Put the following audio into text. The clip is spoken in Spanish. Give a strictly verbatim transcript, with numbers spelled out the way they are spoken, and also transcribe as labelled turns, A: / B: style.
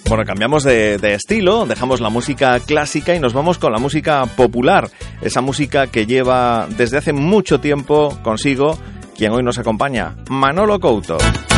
A: Bueno, cambiamos de, de estilo, dejamos la música clásica y nos vamos con la música popular, esa música que lleva desde hace mucho tiempo consigo quien hoy nos acompaña, Manolo Couto.